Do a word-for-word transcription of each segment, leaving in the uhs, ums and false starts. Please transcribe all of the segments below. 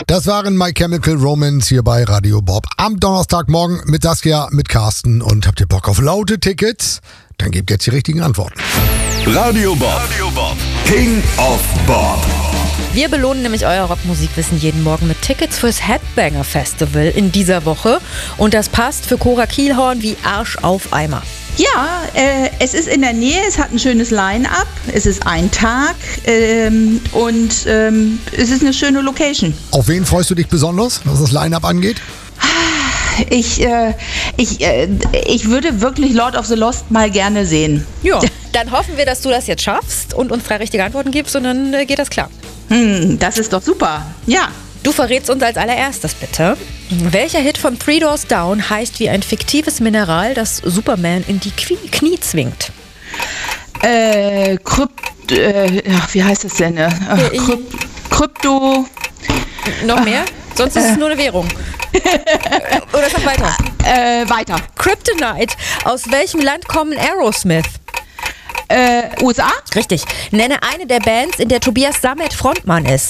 Das waren My Chemical Romance hier bei Radio Bob. Am Donnerstagmorgen mit Saskia, mit Carsten. Und habt ihr Bock auf laute Tickets? Dann gebt jetzt die richtigen Antworten. Radio Bob. Radio Bob. King of Bob. Wir belohnen nämlich euer Rockmusikwissen jeden Morgen mit Tickets fürs Headbanger Festival in dieser Woche. Und das passt für Cora Kielhorn wie Arsch auf Eimer. Ja, äh, es ist in der Nähe, es hat ein schönes Line-Up, es ist ein Tag ähm, und ähm, es ist eine schöne Location. Auf wen freust du dich besonders, was das Line-Up angeht? Ich, äh, ich, äh, ich würde wirklich Lord of the Lost mal gerne sehen. Ja, dann hoffen wir, dass du das jetzt schaffst und uns drei richtige Antworten gibst und dann äh, geht das klar. Hm, das ist doch super. Ja. Du verrätst uns als allererstes bitte, welcher Hit von Three Doors Down heißt wie ein fiktives Mineral, das Superman in die Knie, Knie zwingt? Äh, Krypt, äh, wie heißt das denn? Äh, Krypt, Krypto. Noch mehr? Sonst ist es nur eine Währung. Oder sag weiter. Äh, weiter. Kryptonite. Aus welchem Land kommen Aerosmith? Äh, U S A? Richtig. Nenne eine der Bands, in der Tobias Sammet Frontmann ist.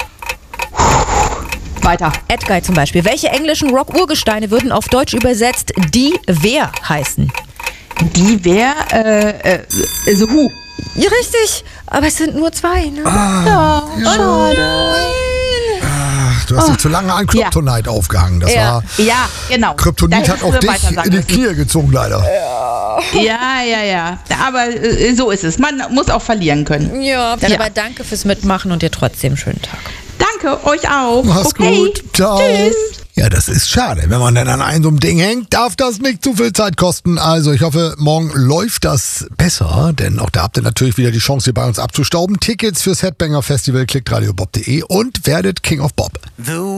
Weiter. Edguy zum Beispiel. Welche englischen Rock-Urgesteine würden auf Deutsch übersetzt Die Wer heißen? Die Wer? Äh, äh, The Who. Ja, richtig. Aber es sind nur zwei, ne? Ah, Ja, schade. Ach, du hast dich zu lange an Kryptonite ja. aufgehangen. Das Ja. war. Ja, genau. Kryptonit hat auch dich in die Knie gezogen, leider. Ja, ja, ja. Aber äh, so ist es. Man muss auch verlieren können. Ja, dann Ja. aber danke fürs Mitmachen und dir trotzdem einen schönen Tag. Danke, euch auch. Mach's okay. gut. Ciao. Tschüss. Ja, das ist schade. Wenn man dann an einem so einem Ding hängt, darf das nicht zu viel Zeit kosten. Also ich hoffe, morgen läuft das besser, denn auch da habt ihr natürlich wieder die Chance, hier bei uns abzustauben. Tickets fürs Headbanger Festival, klickt radiobob punkt de und werdet King of Bob.